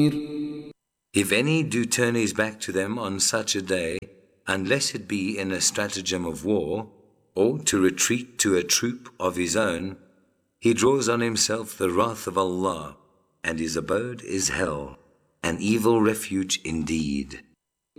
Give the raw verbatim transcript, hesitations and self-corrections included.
If any do turn his back to them on such a day, unless it be in a stratagem of war, or to retreat to a troop of his own, he draws on himself the wrath of Allah, and his abode is hell, an evil refuge indeed.